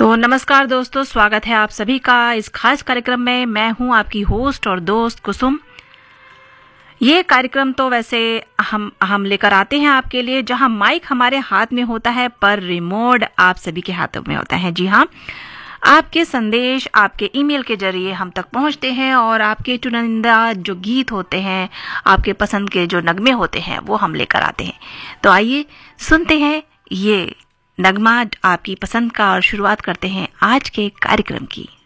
तो नमस्कार दोस्तों, स्वागत है आप सभी का इस खास कार्यक्रम में। मैं हूं आपकी होस्ट और दोस्त कुसुम। ये कार्यक्रम तो वैसे हम लेकर आते हैं आपके लिए, जहां माइक हमारे हाथ में होता है पर रिमोट आप सभी के हाथों में होता है। जी हां, आपके संदेश आपके ईमेल के जरिए हम तक पहुंचते हैं और आपके चुनिंदा जो गीत होते हैं, आपके पसंद के जो नगमे होते हैं, वो हम लेकर आते हैं। तो आइए सुनते हैं ये नगमा आपकी पसंद का और शुरुआत करते हैं आज के कार्यक्रम की।